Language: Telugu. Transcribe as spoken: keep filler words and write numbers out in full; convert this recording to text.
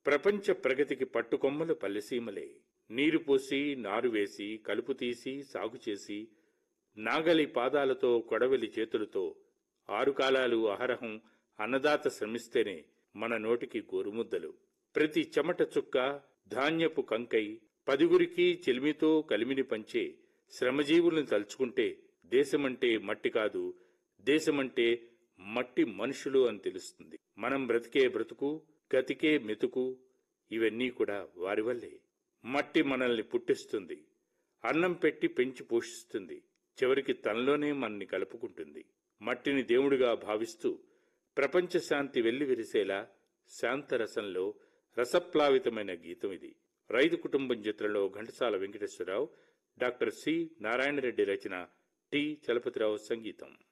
ప్రపంచ ప్రగతికి పట్టుకొమ్మలు పల్లెసీమలే. నీరు పోసి నారు వేసి కలుపు తీసి సాగు చేసి నాగలి పాదాలతో కొడవలి చేతులతో ఆరు కాలాలు అహరహం అన్నదాత శ్రమిస్తేనే మన నోటికి గోరుముద్దలు. ప్రతి చెమట చుక్క ధాన్యపు కంకై పదిగురికి చెలిమితో కలిమిని పంచే శ్రమజీవులను తలుచుకుంటే దేశమంటే మట్టి కాదు, దేశమంటే మట్టి మనుషులు అని తెలుస్తుంది. మనం బ్రతికే బ్రతుకు, గతికే మెతుకు ఇవన్నీ కూడా వారి వల్లే. మట్టి మనల్ని పుట్టిస్తుంది, అన్నం పెట్టి పెంచి పోషిస్తుంది, చివరికి తనలోనే మనని కలుపుకుంటుంది. మట్టిని దేవుడిగా భావిస్తూ ప్రపంచ శాంతి వెల్లి విరిసేలా శాంతరసంలో రసప్లావితమైన గీతం ఇది. రైతు కుటుంబం చిత్రంలో ఘంటసాల వెంకటేశ్వరరావు, డాక్టర్ సి నారాయణరెడ్డి రచన, టి చలపతిరావు సంగీతం.